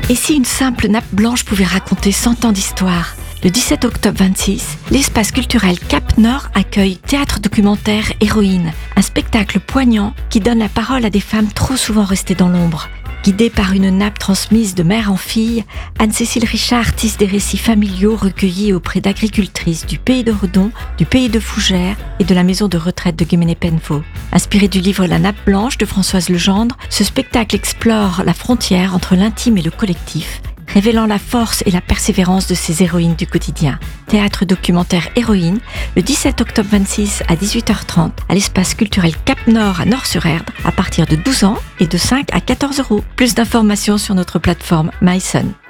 Et si une simple nappe blanche pouvait raconter 100 ans d'histoire ? Le 17 octobre 26, l'espace culturel Cap Nord accueille Théâtre documentaire Héroïne, un spectacle poignant qui donne la parole à des femmes trop souvent restées dans l'ombre. Guidée par une nappe transmise de mère en fille, Anne-Cécile Richard tisse des récits familiaux recueillis auprès d'agricultrices du pays de Redon, du pays de Fougères et de la maison de retraite de Guéméné-Penvaux. Inspiré du livre La nappe blanche de Françoise Legendre, ce spectacle explore la frontière entre l'intime et le collectif, révélant la force et la persévérance de ces héroïnes du quotidien. Théâtre documentaire Héroïne, le 17 octobre 26 à 18h30 à l'espace culturel Cap Nord à Nord-sur-Erdre, à partir de 12 ans et de 5 à 14 €. Plus d'informations sur notre plateforme MySun.